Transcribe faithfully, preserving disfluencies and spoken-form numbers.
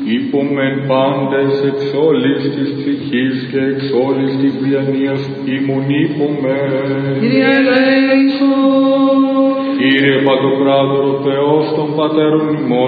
Υπομεν πάντες εξ όλης της ψυχής και εξ όλης της διανοίας ημουν υπομεν. Κύριε ελέησον. Κύριε Παντοκράτορο Θεός των Πατέρων ημών,